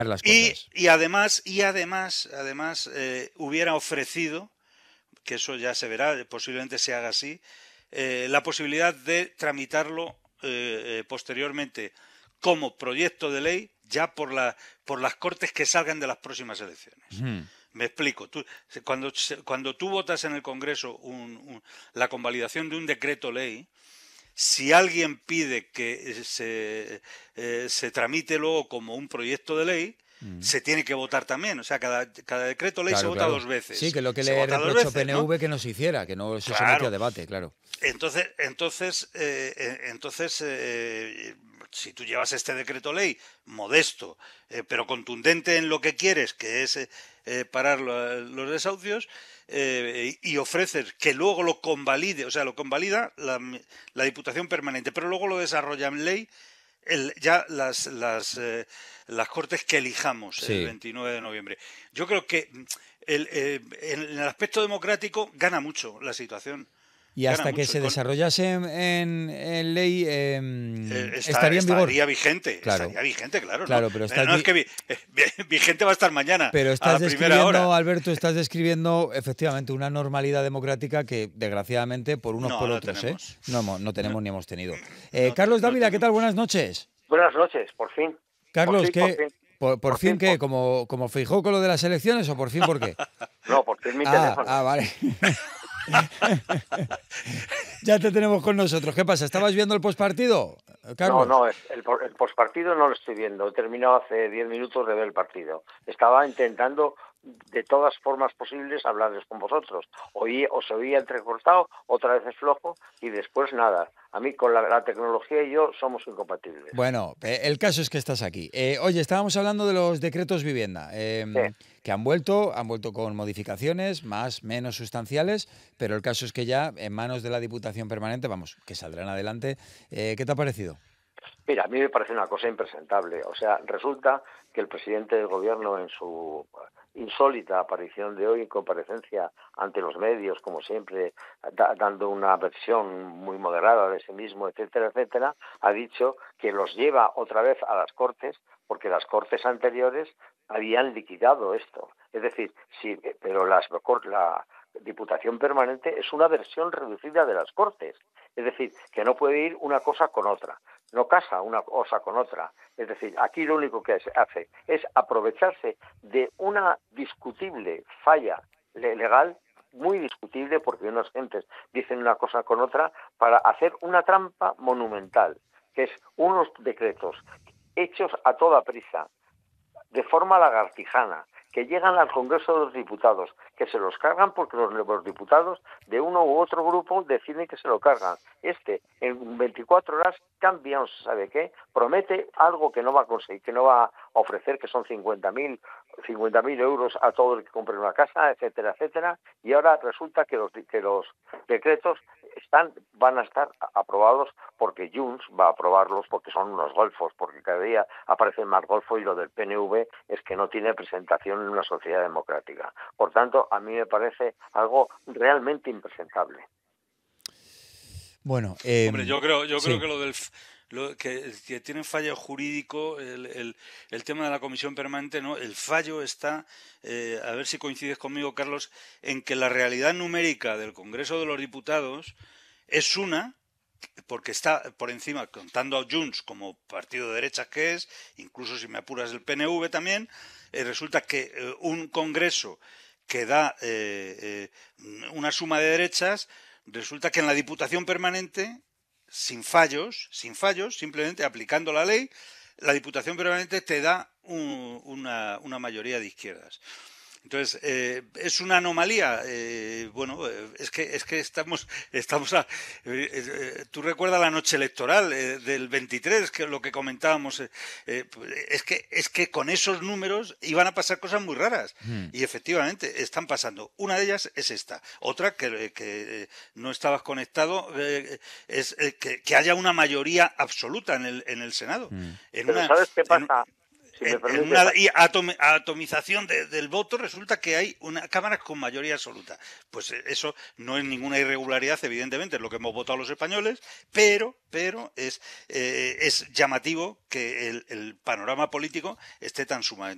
las Y, cosas. y además, hubiera ofrecido, que eso ya se verá, posiblemente se haga así, la posibilidad de tramitarlo posteriormente como proyecto de ley ya por las Cortes que salgan de las próximas elecciones. Ujú. Me explico. Cuando tú votas en el Congreso la convalidación de un decreto ley, si alguien pide que se tramite luego como un proyecto de ley, Mm. se tiene que votar también. O sea, cada decreto ley se Claro, vota claro. dos Sí, veces. que es lo que Se le vota dos reprochó veces, ¿no? PNV que no se hiciera, que no se sometió a Claro. debate, claro. Entonces, si tú llevas este decreto ley modesto, pero contundente en lo que quieres, que es parar los desahucios, y ofreces que luego lo convalide, o sea, lo convalida la Diputación Permanente, pero luego lo desarrolla en ley ya las Cortes que elijamos el Sí. 29 de noviembre. Yo creo que en el aspecto democrático gana mucho la situación. Y Gana hasta que mucho. se desarrollase en ley, estaría en vigor. Claro, Estaría vigente, claro, ¿no? claro, pero No es que vigente va a estar mañana, pero a estás la primera describiendo, hora. Alberto, estás describiendo efectivamente una normalidad democrática que, desgraciadamente, por unos No, por no otros, tenemos. no No, tenemos ni hemos tenido. Carlos no Dávila, ¿qué tal? tenemos. Buenas noches. Buenas noches, por fin. Por Carlos, fin, por ¿qué? fin. ¿Por Por fin fin, qué? ¿Como Feijóo con lo de las elecciones o por fin por qué? no, por fin mi teléfono. Vale. Ya te tenemos con nosotros. ¿Qué pasa? ¿Estabas viendo el postpartido, No, Carlos? no, el postpartido no lo estoy viendo. He terminado hace 10 minutos de ver el partido. Estaba intentando de todas formas posibles hablarles con vosotros. Os oía entrecortado, otra vez es flojo y después nada. A mí con la tecnología y yo somos incompatibles. Bueno, el caso es que estás aquí. Oye, estábamos hablando de los decretos vivienda, Sí. que han vuelto con modificaciones más, menos sustanciales, pero el caso es que ya en manos de la Diputación Permanente, vamos, que saldrán adelante. ¿Qué te ha parecido? Mira, a mí me parece una cosa impresentable. O sea, resulta que el presidente del gobierno en su insólita aparición de hoy en comparecencia ante los medios, como siempre, dando una versión muy moderada de sí mismo, etcétera, etcétera, ha dicho que los lleva otra vez a las Cortes porque las Cortes anteriores habían liquidado esto. Es decir, sí, pero la Diputación Permanente es una versión reducida de las Cortes. Es decir, que no puede ir una cosa con otra. No casa una cosa con otra. Es decir, aquí lo único que se hace es aprovecharse de una discutible falla legal, muy discutible, porque unas gentes dicen una cosa con otra, para hacer una trampa monumental, que es unos decretos hechos a toda prisa, de forma lagartijana, que llegan al Congreso de los Diputados, que se los cargan porque los diputados de uno u otro grupo deciden que se lo cargan. En 24 horas, cambia, no se sabe qué, promete algo que no va a conseguir, que no va a ofrecer, que son 50.000 euros a todo el que compre una casa, etcétera, etcétera, y ahora resulta que los decretos van a estar aprobados porque Junts va a aprobarlos porque son unos golfos, porque cada día aparecen más golfos y lo del PNV es que no tiene presentación en una sociedad democrática. Por tanto, a mí me parece algo realmente impresentable. Bueno, Hombre, yo creo sí. que que tiene fallo jurídico el tema de la comisión permanente, ¿no? El fallo está, a ver si coincides conmigo, Carlos, en que la realidad numérica del Congreso de los Diputados es una, porque está por encima, contando a Junts como partido de derechas que es, incluso si me apuras el PNV también, resulta que un Congreso que da una suma de derechas, resulta que en la Diputación Permanente, sin fallos, simplemente aplicando la ley, la Diputación Permanente te da una mayoría de izquierdas. Entonces, es una anomalía. Bueno, es que estamos tú recuerdas la noche electoral del 23, que lo que comentábamos. Es que con esos números iban a pasar cosas muy raras. Hmm. Y efectivamente, están pasando. Una de ellas es esta. Otra, que no estabas conectado, es que haya una mayoría absoluta en el Senado. Hmm. En Pero una, ¿sabes qué en, pasa? Si me en permite, una atomización del voto resulta que hay una cámara con mayoría absoluta. Pues eso no es ninguna irregularidad, evidentemente, es lo que hemos votado los españoles, pero es llamativo que el panorama político esté tan sumamente